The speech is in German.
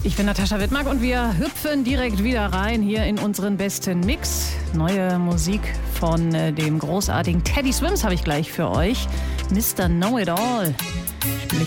Ich bin Natascha Wittmark und wir hüpfen direkt wieder rein hier in unseren besten Mix. Neue Musik von dem großartigen Teddy Swims habe ich gleich für euch. Mr. Know-It-All.